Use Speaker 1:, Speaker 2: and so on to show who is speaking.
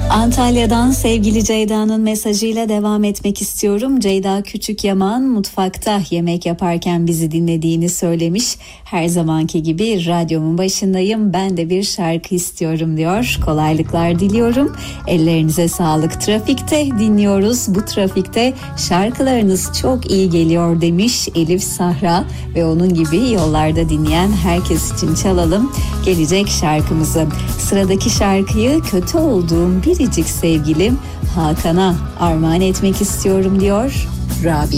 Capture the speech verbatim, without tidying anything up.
Speaker 1: Antalya'dan sevgili Ceyda'nın mesajıyla devam etmek istiyorum. Ceyda Küçükyaman mutfakta yemek yaparken bizi dinlediğini söylemiş. Her zamanki gibi radyomun başındayım, ben de bir şarkı istiyorum diyor. Kolaylıklar diliyorum. Ellerinize sağlık. Trafikte dinliyoruz. Bu trafikte şarkılarınız çok iyi geliyor demiş Elif Sahra ve onun gibi yollarda dinleyen herkes için çalalım gelecek şarkımızı. Sıradaki şarkıyı kötü olduğum biricik sevgilim Hakan'a armağan etmek istiyorum diyor Rabia.